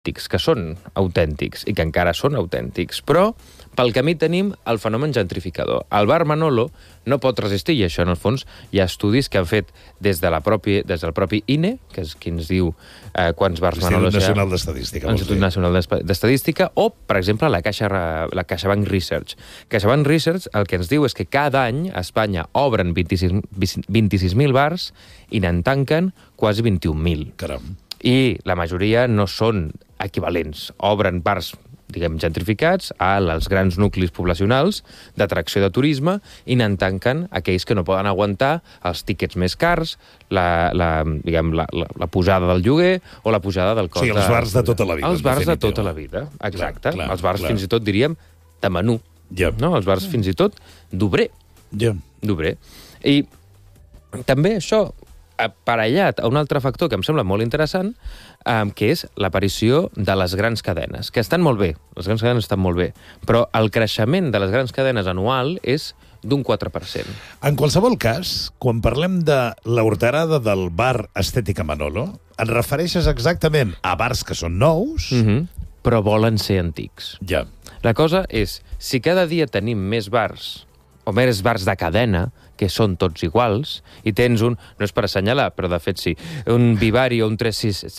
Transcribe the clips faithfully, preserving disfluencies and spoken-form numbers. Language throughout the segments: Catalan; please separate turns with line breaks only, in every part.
que són autèntics i que encara són autèntics, però pel camí tenim el fenomen gentrificador. El bar Manolo no pot resistir, i això, en el fons, hi ha estudis que han fet des, de la propi, des del propi I N E, que és qui ens diu eh, quants bars Manolo hi ha.
Institut Nacional d'Estadística.
Institut Nacional d'Estadística, o, per exemple, la, Caixa, la CaixaBank Research. CaixaBank Research el que ens diu és que cada any a Espanya obren vint-i-sis mil bars i n'en tanquen quasi vint-i-un mil.
Caram.
I la majoria no són equivalents. Obren bars, diguem, gentrificats als grans nuclis poblacionals d'atracció de turisme i n'en tanquen aquells que no poden aguantar els tíquets més cars, la, la, diguem, la, la, la pujada del lloguer o la pujada del cost.
O sigui, els bars de tota la vida.
Els bars de tota la vida, exacte. Clar, clar, els bars, clar. Fins i tot, diríem, de menú.
Yeah.
No? Els bars, fins i tot, d'obrer.
Yeah.
D'obrer. I també això aparellat a un altre factor que em sembla molt interessant, eh, que és l'aparició de les grans cadenes, que estan molt bé, les grans cadenes estan molt bé, però el creixement de les grans cadenes anual és d'un quatre per cent.
En qualsevol cas, quan parlem de la horterada del bar Estètica Manolo, et refereixes exactament a bars que són nous...
Mm-hmm, però volen ser antics.
Ja.
La cosa és, si cada dia tenim més bars, o més bars de cadena, que són tots iguals, i tens un, no és per assenyalar, però de fet sí, un Vivari o un tres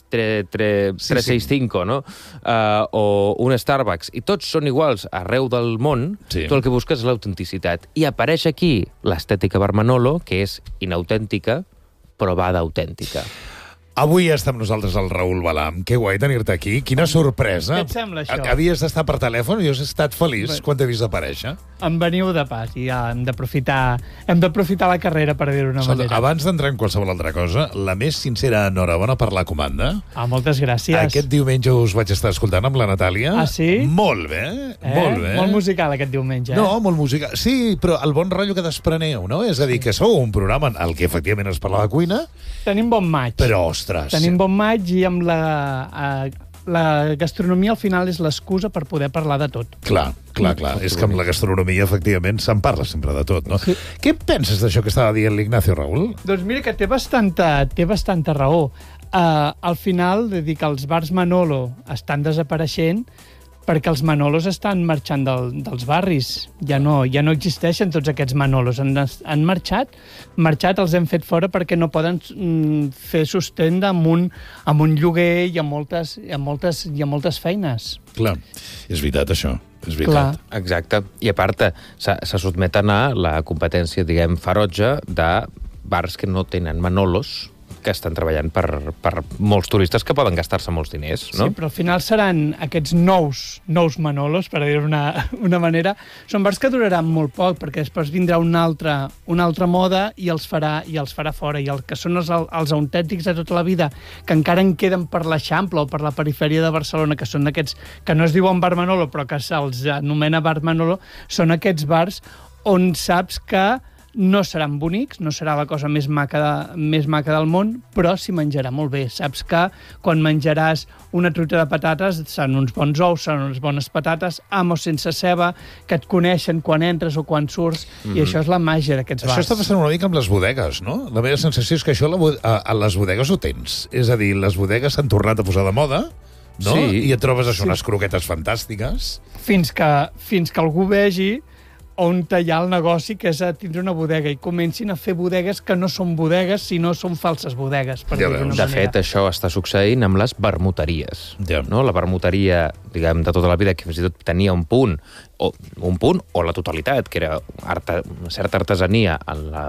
seis cinc, no? Uh, o un Starbucks, i tots són iguals arreu del món, sí. Tu el que busques és l'autenticitat. I apareix aquí l'estètica bar Manolo, que és inautèntica, però va d'autèntica.
Avui està amb nosaltres el Raül Balam. Que guai tenir-te aquí. Quina sorpresa.
Què et sembla, això?
Havies d'estar per telèfon i jo he estat feliç quan t'he vist aparèixer.
Em veniu de pas i ja hem d'aprofitar hem d'aprofitar la carrera, per dir-ho d'una manera.
Abans d'entrar en qualsevol altra cosa, la més sincera enhorabona per la comanda.
Ah, moltes gràcies.
Aquest diumenge us vaig estar escoltant amb la Natàlia.
Ah, sí?
Molt bé,
eh?
molt bé.
Molt musical aquest diumenge, eh?
No, molt musical. Sí, però el bon rotllo que despreneu, no? És a dir, que sou un programa en el que efectivament es parla de cuina.
Tenim bon maig.
Però, ostres...
Tenim bon maig i amb la... Eh, la gastronomia al final és l'excusa per poder parlar de tot.
Clar, clar, clar. És que amb la gastronomia, efectivament, se'n parla sempre de tot, no? Sí. Què penses d'això que estava dient l'Ignacio, Raül?
Doncs mira que té bastanta, té bastanta raó. Uh, al final, de dir que els bars Manolo estan desapareixent perquè els Manolos estan marxant del, dels barris. Ja no, ja no existeixen tots aquests Manolos. Han, han marxat, marxat, els hem fet fora perquè no poden mm, fer sostén amb un, amb un lloguer i amb moltes, i amb moltes, i amb moltes feines.
Clar, és veritat això. És veritat.
Clar. Exacte. I a part, se, se sotmeten a la competència, diguem, ferotge de bars que no tenen Manolos, que estan treballant per, per molts turistes que poden gastar-se molts diners, no?
Sí, però al final seran aquests nous, nous Manolos, per dir-ho una, una manera. Són bars que duraran molt poc, perquè després vindrà una altra, una altra moda i els farà i els farà fora. I el que són els, els autèntics de tota la vida, que encara en queden per l'Eixample o per la perifèria de Barcelona, que són aquests que no es diuen bar Manolo, però que se'ls anomena bar Manolo, són aquests bars on saps que no seran bonics, no serà la cosa més maca, de, més maca del món, però s'hi menjarà molt bé. Saps que quan menjaràs una truita de patates seran uns bons ous, seran unes bones patates, amb o sense ceba, que et coneixen quan entres o quan surts, mm-hmm. i això és la màgia d'aquests bars.
Això està passant una mica amb les bodegues, no? La meva sensació és que això a, a les bodegues ho tens. És a dir, les bodegues s'han tornat a posar de moda, no?
Sí.
I et trobes això,
sí.
unes croquetes fantàstiques.
Fins que, fins que algú vegi on hi ha el negoci, que és a tindre una bodega, i comencin a fer bodegues que no són bodegues, sinó són falses bodegues, per
ja
dir-ho d'una
De
manera.
fet, això està succeint amb les vermuteries.
Ja.
No? La vermuteria, diguem, de tota la vida, que fins i tot tenia un punt, o un punt, o la totalitat, que era arta, una certa artesania en la,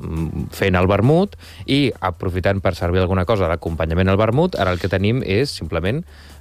fent el vermut, i aprofitant per servir alguna cosa d'acompanyament al vermut, ara el que tenim és simplement...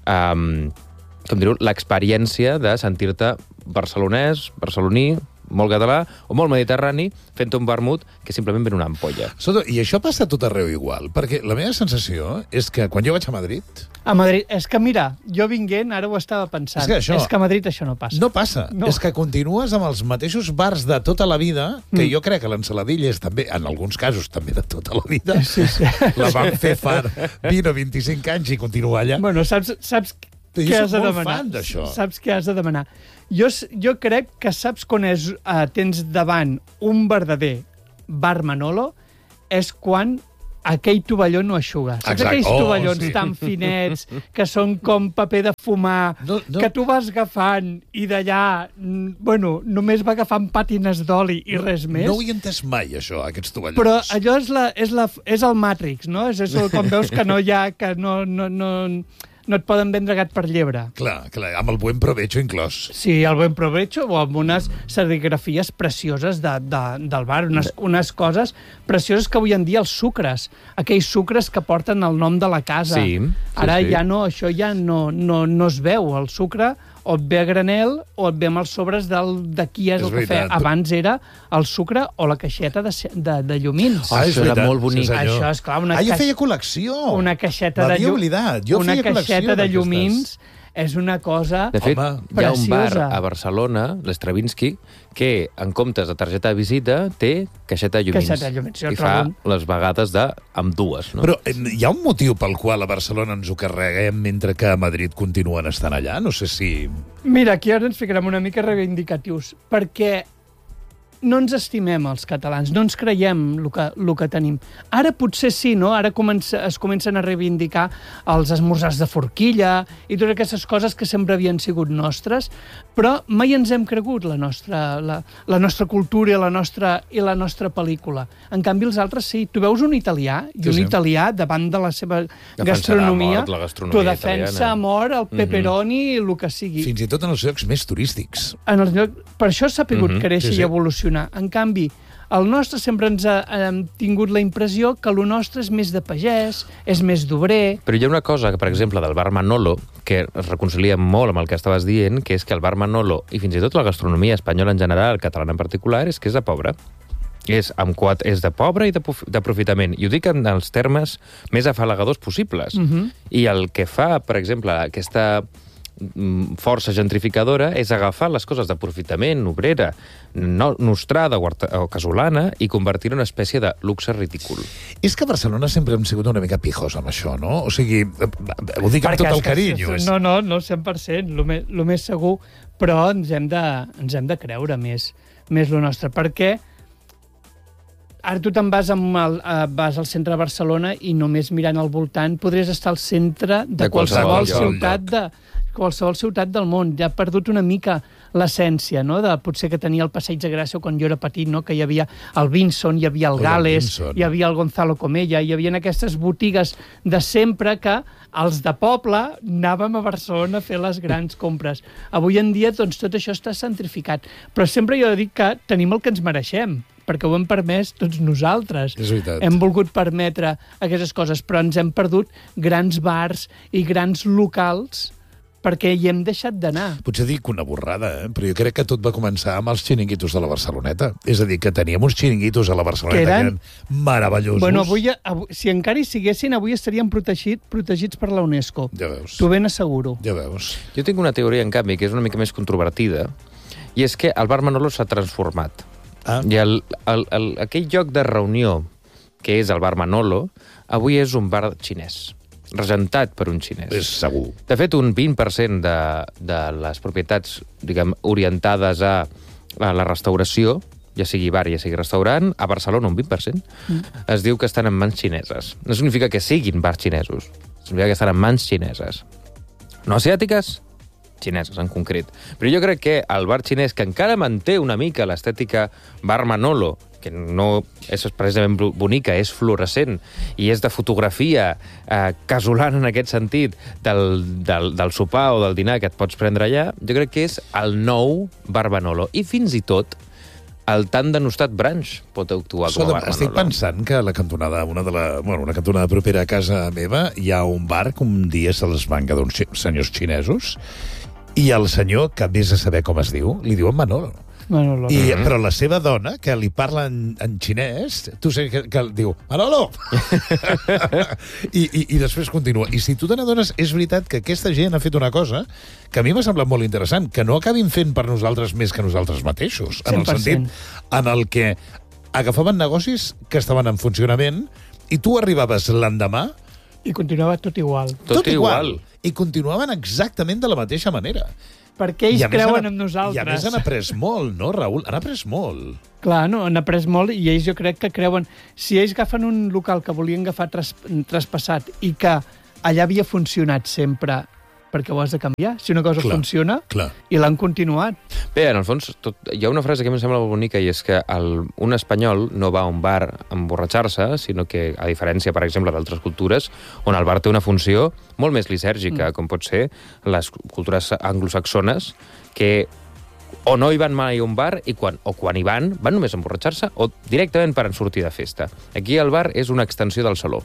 Um, com dir-ho, l'experiència de sentir-te barcelonès, barceloní, molt català o molt mediterrani, fent un vermut que simplement ven una ampolla.
Soto, i això passa a tot arreu igual, perquè la meva sensació és que quan jo vaig a Madrid...
A Madrid, és que mira, jo vinguent, ara ho estava pensant,
és que, això,
és que a Madrid això no passa.
No passa, no. És que continues amb els mateixos bars de tota la vida, que mm. jo crec que l'ensaladilla és també, en alguns casos, també de tota la vida.
Sí, sí.
La van fer fa vint o vint-i-cinc anys i continua allà.
Bueno, saps... saps
Jo
què has de
soc molt
demanar?
fan d'això.
Saps què has de demanar? Jo, jo crec que saps quan és, uh, tens davant un verdader bar Manolo és quan aquell tovalló no eixuga. Saps
Exacte.
aquells
Oh,
tovallons
sí.
tan finets, que són com paper de fumar,
No, no.
que tu vas agafant i d'allà, mm, bueno, només va agafant pàtines d'oli i res més?
No ho he entès mai, això, aquests tovallons.
Però allò és, la, és, la, és el Matrix, no? És això quan veus que no hi ha, que no, no, no, no et poden vendre gat per llebre.
Clar, clar, amb el buen provecho inclòs.
Sí, el buen provecho o amb unes serigrafies precioses de, de, del bar, unes, unes coses precioses que avui en dia els sucres, aquells sucres que porten el nom de la casa.
Sí, sí,
Ara
sí.
ja no, això ja no, no, no es veu. El sucre o et ve a granel o et ve amb els sobres del, de qui és,
És
el cafè.
veritat.
Abans era el sucre o la caixeta de, ce- de, de llumins.
Ah, és
Això era
veritat.
molt bonic.
Sí, senyor.
Això, esclar, una
Ah, jo
ca-
feia col·lecció.
Una caixeta de
M'havia
llum-
oblidat. Jo
una
feia col·lecció
caixeta de
d'aquestes.
llumins és una cosa...
De fet,
Home,
hi ha un bar
preciosa.
a Barcelona, l'Stravinsky, que en comptes de targeta de visita té caixeta de llumins.
Caixeta de llumins, jo
I fa
trobo
les vegades de amb dues. No?
Però eh, hi ha un motiu pel qual a Barcelona ens ho carreguem mentre que a Madrid continuen estant allà? No sé si...
Mira, aquí ara ens ficarem una mica reivindicatius, perquè no ens estimem els catalans, no ens creiem el que, el que tenim. Ara potser sí, no? Ara comença, es comencen a reivindicar els esmorzars de forquilla i totes aquestes coses que sempre havien sigut nostres, però mai ens hem cregut la nostra, la, la nostra cultura i la nostra, i la nostra pel·lícula. En canvi, els altres sí. Tu veus un italià, i
Sí,
un
sí.
italià, davant de la seva
Defensarà
gastronomia,
a mort la gastronomia
t'ho defensa
italiana.
a mort el pepperoni i el que sigui.
Fins i tot en els llocs més turístics.
En els lloc... Per això s'ha pogut
Mhm,
créixer
sí, sí.
i evolucionar. En canvi, el nostre sempre ens ha hem tingut la impressió que el nostre és més de pagès, és més d'obrer.
Però hi ha una cosa, que per exemple, del bar Manolo, que es reconcilia molt amb el que estaves dient, que és que el bar Manolo, i fins i tot la gastronomia espanyola en general, catalana en particular, és que és de pobre. És, amb quat, és de pobre i de pof- d'aprofitament. I ho dic en els termes més afalagadors possibles.
Mhm.
I el que fa, per exemple, aquesta mm, força gentrificadora és agafar les coses d'aprofitament, obrera, no, nostrada o, arta- o casolana i convertir-ho en una espècie de luxe ridícul.
És que a Barcelona sempre hem sigut una mica pijos amb això, no? O sigui, eh, ho dic amb
Perquè
tot el
és que-
carinyo. És...
No, no, no, cent per cent, el més, lo més segur, però ens hem de, ens hem de creure més, més lo nostre, perquè ara tu te'n vas, amb el, eh, vas al centre de Barcelona i només mirant al voltant podries estar al centre de,
De qualsevol
qualsevol,
lloc.
ciutat de qualsevol ciutat del món. Ja ha perdut una mica l'essència, no?, de potser que tenia el Passeig de Gràcia quan jo era petit, no?, que hi havia el Vinson, hi havia el
Ui, el
Gales,
Vinson.
hi havia el Gonzalo Comella, hi havia aquestes botigues de sempre que els de poble anàvem a Barcelona a fer les grans compres. Avui en dia, doncs, tot això està centrificat. Però sempre jo dic que tenim el que ens mereixem, perquè ho hem permès tots nosaltres.
És veritat.
Hem volgut permetre aquestes coses, però ens hem perdut grans bars i grans locals perquè hi hem deixat d'anar.
Potser dic una borrada, eh? Però jo crec que tot va començar amb els xiringuitos de la Barceloneta. És a dir, que teníem uns xiringuitos a la Barceloneta
Que
que
eren-
eren, meravellosos.
Bueno, avui, avui, si encara hi siguessin, avui estarien protegit, protegits per la UNESCO.
Ja veus.
T'ho ben asseguro.
Ja veus.
Jo tinc una teoria, en canvi, que és una mica més controvertida, i és que el bar Manolo s'ha transformat.
Ah.
I el, el, el, aquell lloc de reunió, que és el bar Manolo, avui és un bar xinès, regentat per un xinès.
És segur.
De fet, un vint per cent de, de les propietats, diguem, orientades a, a la restauració, ja sigui bar, ja sigui restaurant, a Barcelona un vint per cent, mm. es diu que estan en mans xineses. No significa que siguin bars xinesos, significa que estan en mans xineses. No asiàtiques, xineses en concret. Però jo crec que el bar xinès, que encara manté una mica l'estètica bar Manolo, que no és precisament bonica, és fluorescent i és de fotografia eh, casolana en aquest sentit del, del, del sopar o del dinar que et pots prendre allà, jo crec que és el nou bar Manolo. I fins i tot el tan denostat Branch pot actuar com a
Escolta,
bar
estic
Manolo.
pensant que a la cantonada, una de la, bueno, una cantonada propera a casa meva, hi ha un bar que un dia se'ls van quedar uns xi- senyors xinesos i el senyor, que vés a saber com es diu, li diuen Manolo.
Manolo.
I, però la seva dona, que li parla en, en xinès, tu sé que, que diu Manolo! I, i, I després continua. I si tu te n'adones, és veritat que aquesta gent ha fet una cosa que a mi m'ha semblat molt interessant, que no acabin fent per nosaltres més que nosaltres mateixos. En el
cent per cent.
sentit en el que agafaven negocis que estaven en funcionament i tu arribaves l'endemà
I continuava tot igual.
Tot, tot igual. igual.
I continuaven exactament de la mateixa manera.
Perquè ells creuen
han,
en nosaltres.
I a més han après molt, no, Raül? Han après molt.
Clar, no, han après molt i ells jo crec que creuen... Si ells agafen un local que volien agafar tras, traspassat i que allà havia funcionat sempre, perquè ho has de canviar. Si una cosa
clar,
funciona,
clar.
I l'han continuat.
Bé, en el fons, tot, hi ha una frase que a mi em sembla molt bonica i és que el, un espanyol no va a un bar a emborratxar-se, sinó que, a diferència, per exemple, d'altres cultures, on el bar té una funció molt més lisèrgica, mm. com pot ser les cultures anglosaxones, que o no hi van mai a un bar i quan, o quan hi van, van només a emborratxar-se o directament per sortir de festa. Aquí el bar és una extensió del saló,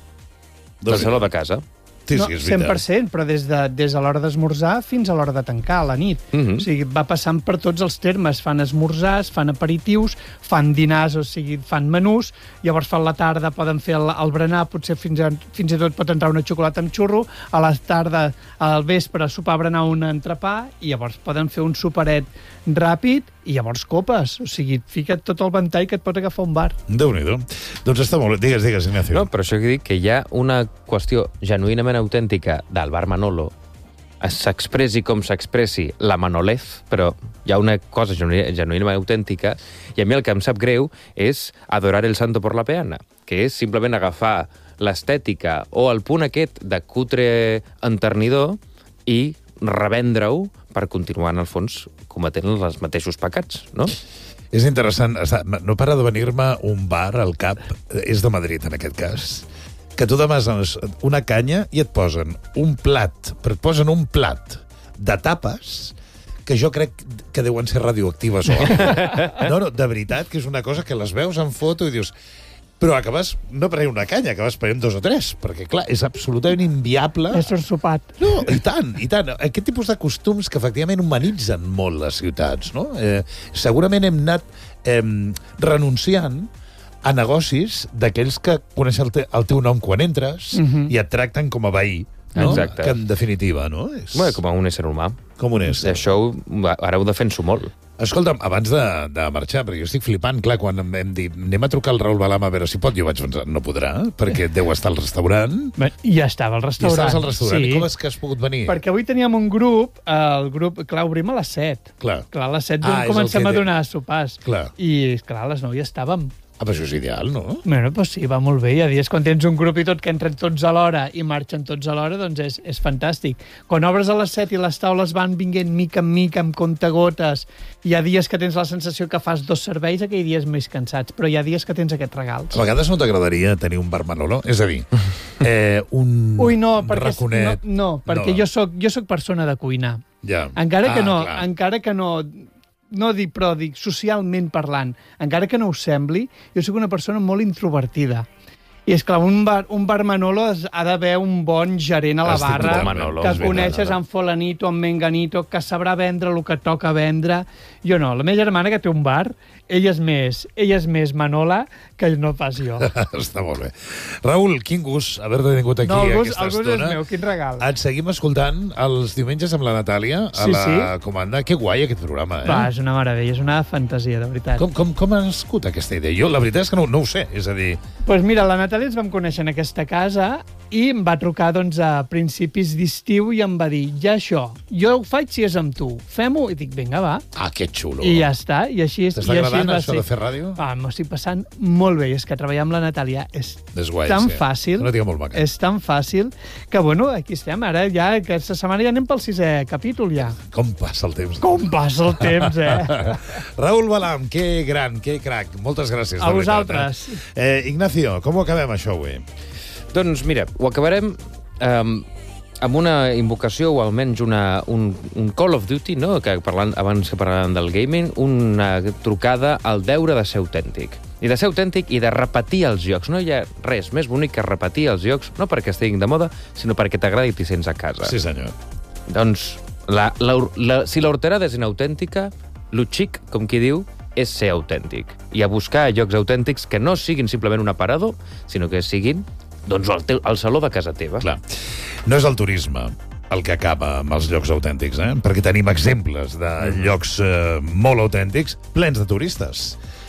del saló de casa.
Sí,
no,
sí, és
cent per cent, però des de, des de l'hora d'esmorzar fins a l'hora de tancar, a la nit.
Mm-hmm.
O sigui, va passant per tots els termes. Fan esmorzars, fan aperitius, fan dinars, o sigui, fan menús, llavors fan la tarda, poden fer el, el berenar, potser fins, a, fins i tot pot entrar una xocolata amb xurro, a la tarda, al vespre, sopar, berenar, un entrepà, i llavors poden fer un superet ràpid i llavors copes. O sigui, fica't tot el ventall que et pot agafar un bar.
Déu-n'hi-do. Doncs està molt bé. Digues, digues, Ignacio.
No, però això que dic que hi ha una qüestió genuïnament autèntica del bar Manolo, s'expressi com s'expressi la manolez, però hi ha una cosa genuïnament autèntica, i a mi el que em sap greu és adorar el santo por la peana, que és simplement agafar l'estètica o el punt aquest de cutre enternidor i revendre-ho per continuar, en el fons, cometent els mateixos pecats, no?
És interessant. No para de venir-me un bar al cap, és de Madrid, en aquest cas, que tu demanes una canya i et posen un plat, però et posen un plat de tapes que jo crec que deuen ser radioactives o no, no, de veritat, que és una cosa que les veus en foto i dius... Però acabes no prenent una canya, acabes prenent dos o tres, perquè, clar, és absolutament inviable...
És un sopat.
No, i tant, i tant. Aquest tipus de costums que efectivament humanitzen molt les ciutats, no? Eh, segurament hem anat eh, renunciant a negocis d'aquells que coneixen el, te el teu nom quan entres
Mhm.
i et tracten com a veí, no?
Exacte.
Que en definitiva, no? És...
Bé, com a un ésser humà.
Com un ésser.
Això ho, ara ho defenso molt.
Escolta'm, abans de, de marxar, perquè jo estic flipant, clar, quan em vam dir anem a trucar al Raül Balam a veure si pot, jo vaig pensar, no podrà, perquè deu estar al restaurant.
Bé, I ja estava al
I
restaurant.
estaves al restaurant.
Sí.
I com és que has pogut venir?
Perquè avui teníem un grup, el grup, clar, obrim a les set.
Clar.
Clar, a les set
Ah, és el
comencem
que
a
té.
donar sopars.
Clar.
I, clar, a les nou ja estàvem.
Ah, però això és ideal, no?
Bueno, doncs sí, va molt bé. Hi ha dies quan tens un grup i tot que entren tots a l'hora i marxen tots a l'hora, doncs és, és fantàstic. Quan obres a les set i les taules van vinguent mica en mica, amb comptagotes, hi ha dies que tens la sensació que fas dos serveis, aquell dies més cansats, però hi ha dies que tens aquests regals.
A vegades no t'agradaria tenir un bar Manolo? És a dir, eh, un
Ui, no, perquè,
raconet...
no, no, perquè
No.
jo soc, jo soc persona de cuinar.
Ja.
Encara que
Ah,
no,
clar.
encara que no... No dic, però dic, socialment parlant, encara que no ho sembli, jo sóc una persona molt introvertida. I és clar, un bar, un bar Manolo es, ha d'haver un bon gerent a la
Estic
barra
totalment,
Manolo,
que
és veritat,
coneixes
no?
en Fulanito, en Menganito, que sabrà vendre el que toca vendre. Jo no, la meva germana que té un bar, ella és més, ella és més Manola que no pas jo.
Està molt bé. Raül, quin gust haver-te tingut aquí
No, el gust,
aquesta
el gust
estona.
és meu, quin regal.
Et seguim escoltant els diumenges amb la Natàlia a
Sí,
la
sí.
comanda. Que guai aquest programa, eh?
Va, és una meravella, és una fantasia, de veritat.
Com, com, com ha nascut aquesta idea? Jo, la veritat és que no, no ho sé. És a dir,
Doncs pues mira, la Natàlia ens vam conèixer en aquesta casa i em va trucar doncs, a principis d'estiu i em va dir, ja això, jo ho faig si és amb tu, fem-ho? I dic, vinga, va.
ah, que xulo.
I ja està. I així, és-
T'està
i així
agradant
va
això
ser.
de fer ràdio?
Ah, m'ho estic passant molt bé. I és que treballar amb la Natàlia és,
És guai,
tan
sí.
fàcil.
Una tia molt maca.
És tan fàcil que, bueno, aquí estem. Ara ja, aquesta setmana ja anem pel sisè capítol, ja.
Com passa el temps.
Com passa el temps, eh?
Raül Balam, que gran, que crac. Moltes gràcies.
A
de veritat,
vosaltres.
Eh? Eh, Ignacio, com ho acabem, això, avui?
Doncs mira, ho acabarem um, amb una invocació o almenys una, un, un Call of Duty, no? Que parlant, abans que parlàvem del gaming, una trucada al deure de ser autèntic. I de ser autèntic i de repetir els jocs. No hi ha res més bonic que repetir els jocs, no perquè estiguin de moda, sinó perquè t'agradi i t'hi sents a casa.
Sí, senyor.
Doncs, la, la, la, si l'horterada és inautèntica, lo xic, com qui diu, és ser autèntic. I a buscar llocs autèntics que no siguin simplement un aparador, sinó que siguin doncs, el, teu, el saló de casa teva.
Clar. No és el turisme el que acaba amb els llocs autèntics, eh? Perquè tenim exemples de llocs eh, molt autèntics plens de turistes.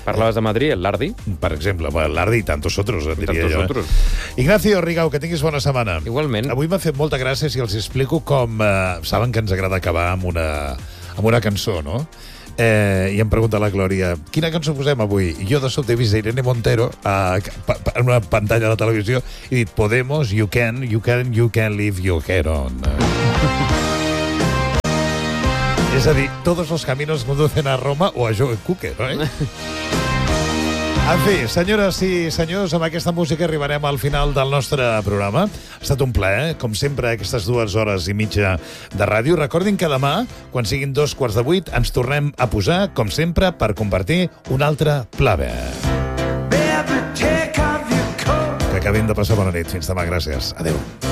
Parlaves de Madrid, el Lardi.
Per exemple, l'Ardi i tantos otros, et diria
tantos
jo.
otros.
Eh? Ignacio Rigau, que tinguis bona setmana.
Igualment.
Avui m'ha fet molta gràcia si els explico com... Eh, saben que ens agrada acabar amb una, amb una cançó, no? Eh, I em pregunta la Glòria, quina cançó posem avui? I jo de sobte he vist Irene Montero a, a, a, en una pantalla de la televisió i he dit, Podemos, you can, you can, you can leave your hair on. És a dir, todos los caminos conducen a Roma o a Joe Cooker, no? Eh? En fi, senyores i senyors, amb aquesta música arribarem al final del nostre programa. Ha estat un plaer, com sempre, aquestes dues hores i mitja de ràdio. Recordin que demà, quan siguin dos quarts de vuit, ens tornem a posar, com sempre, per compartir un altre pla B. Que acabem de passar bona nit. Fins demà, gràcies. Adéu.